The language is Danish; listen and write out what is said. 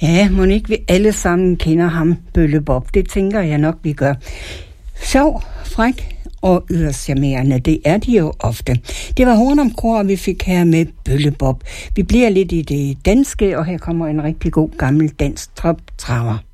Ja, Monique, vi alle sammen kender ham, Bølle Bob. Det tænker jeg nok, vi gør. Sjov, fræk og yderst charmerende, det er de jo ofte. Det var Hornum Kor, vi fik her med Bølle Bob. Vi bliver lidt i det danske, og her kommer en rigtig god gammel dansk top traver.